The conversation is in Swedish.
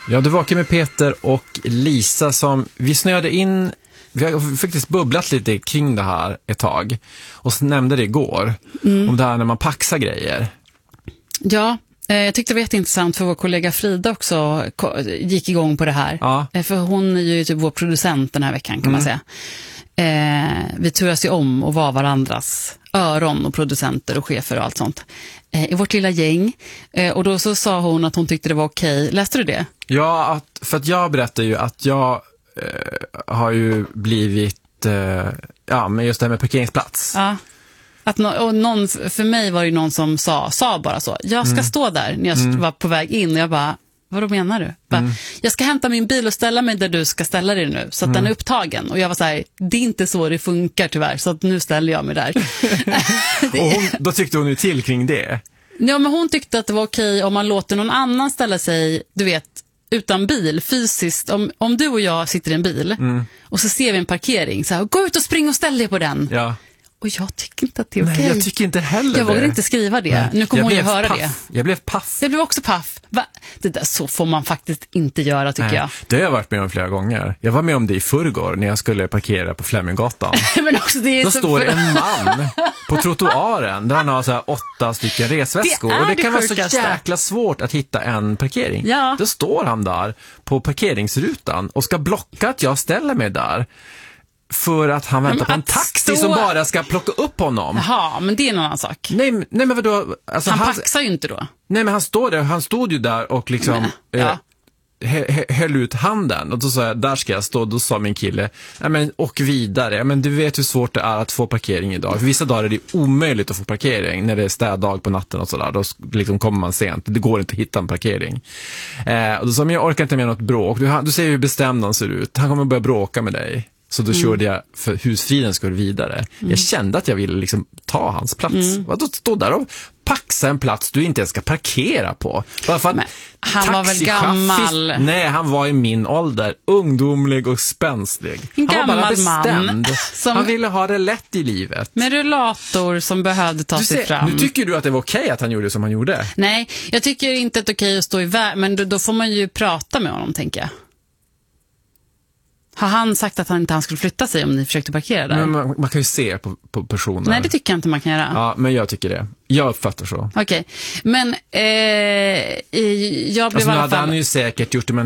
Ja, du var med Peter och Lisa som vi snöade in. Vi har faktiskt bubblat lite kring det här ett tag. Och så nämnde det igår. Om det här när man paxar grejer. Ja, jag tyckte det var jätteintressant för vår kollega Frida också gick igång på det här. Ja. För hon är ju typ vår producent den här veckan kan man säga. Vi turas ju om och var varandras öron och producenter och chefer och allt sånt. I vårt lilla gäng. Och då så sa hon att hon tyckte det var okej. Läste du det? Ja, för att jag berättade ju att jag har ju blivit men just det här med parkeringsplats. Ja. Och någon, för mig var det någon som sa bara så. Jag ska stå där när jag var på väg in och jag bara, vad menar du? Jag ska hämta min bil och ställa mig där du ska ställa dig nu så att den är upptagen. Och jag var så här, det är inte så det funkar tyvärr så att nu ställer jag mig där. Och då tyckte hon ju till kring det. Ja, men hon tyckte att det var okej om man låter någon annan ställa sig, du vet, utan bil, fysiskt. Om du och jag sitter i en bil och så ser vi en parkering, så här, gå ut och spring och ställ dig på den. Ja. Och jag tycker inte att det är okej. Nej, jag tycker inte heller jag vågar inte skriva det. Nej. Nu kommer hon ju höra det. Jag blev paff. Jag blev också paff. Det där så får man faktiskt inte göra, tycker jag. Det har jag varit med om flera gånger. Jag var med om det i förrgår när jag skulle parkera på Fleminggatan. Men också det är då står en man på trottoaren där han har så här 8 stycken resväskor. Och det kan vara så jäkla svårt att hitta en parkering. Ja. Då står han där på parkeringsrutan och ska blocka att jag ställer mig där. För att han väntar på en taxi som bara ska plocka upp honom. Jaha, men det är en annan sak. Nej men vadå? Alltså, han paxar ju inte då. Nej, men han stod ju där och liksom höll ut handen. Och då sa jag, där ska jag stå. Då sa min kille, och vidare. Men du vet hur svårt det är att få parkering idag. För vissa dagar är det omöjligt att få parkering. När det är städdag på natten och sådär. Då liksom kommer man sent. Det går inte att hitta en parkering. Och då sa jag orkar inte med något bråk. Du ser hur bestämd han ser ut. Han kommer börja bråka med dig. Så då körde jag för husfriden skulle vidare. Jag kände att jag ville liksom ta hans plats. Vadå stå där och paxa en plats du inte ens ska parkera på? Bara för att han var väl gammal? Nej, han var i min ålder. Ungdomlig och spänslig. En han var bara bestämd. Man han ville ha det lätt i livet. Med rullator som behövde ta sig fram. Nu tycker du att det var okej att han gjorde som han gjorde? Nej, jag tycker inte att det är okej att stå i väg. Men då får man ju prata med honom, tänker jag. Har han sagt att han inte skulle flytta sig om ni försökte parkera där? Men man kan ju se på personer. Nej, det tycker jag inte man kan göra. Ja, men jag tycker det. Jag uppfattar så. Okej. Men jag blev i alla fall... Han har ju säkert gjort det, men